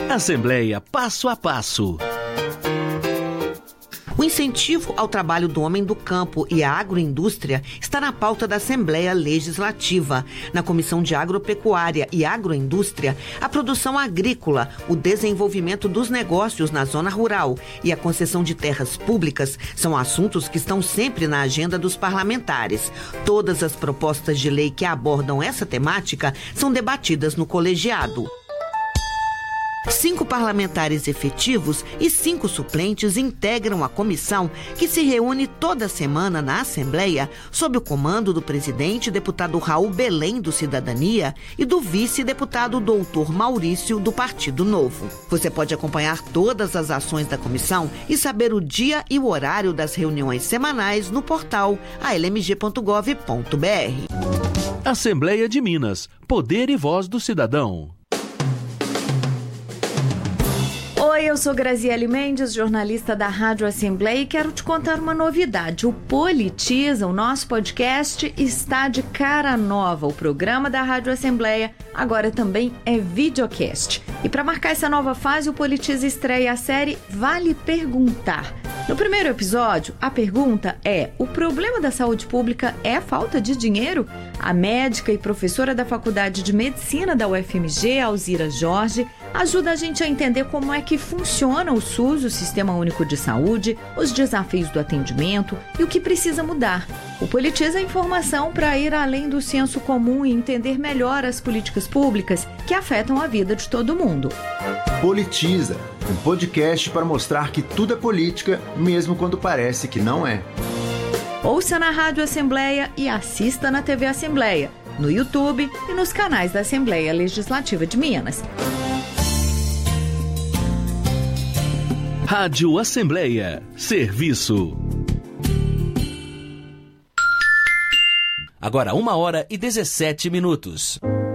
Assembleia Passo a Passo. O incentivo ao trabalho do homem do campo e à agroindústria está na pauta da Assembleia Legislativa. Na Comissão de Agropecuária e Agroindústria, a produção agrícola, o desenvolvimento dos negócios na zona rural e a concessão de terras públicas são assuntos que estão sempre na agenda dos parlamentares. Todas as propostas de lei que abordam essa temática são debatidas no colegiado. 5 parlamentares efetivos e 5 suplentes integram a comissão, que se reúne toda semana na Assembleia, sob o comando do presidente, deputado Raul Belém, do Cidadania, e do vice-deputado doutor Maurício, do Partido Novo. Você pode acompanhar todas as ações da comissão e saber o dia e o horário das reuniões semanais no portal almg.gov.br. Assembleia de Minas. Poder e voz do cidadão. Oi, eu sou Graziele Mendes, jornalista da Rádio Assembleia, e quero te contar uma novidade. O Politiza, o nosso podcast, está de cara nova. O programa da Rádio Assembleia agora também é videocast. E para marcar essa nova fase, o Politiza estreia a série Vale Perguntar. No primeiro episódio, a pergunta é: o problema da saúde pública é a falta de dinheiro? A médica e professora da Faculdade de Medicina da UFMG, Alzira Jorge, ajuda a gente a entender como é que funciona o SUS, o Sistema Único de Saúde, os desafios do atendimento e o que precisa mudar. O Politiza é informação para ir além do senso comum e entender melhor as políticas públicas que afetam a vida de todo mundo. Politiza, um podcast para mostrar que tudo é política, mesmo quando parece que não é. Ouça na Rádio Assembleia e assista na TV Assembleia, no YouTube e nos canais da Assembleia Legislativa de Minas. Rádio Assembleia. Serviço. Agora 1h17.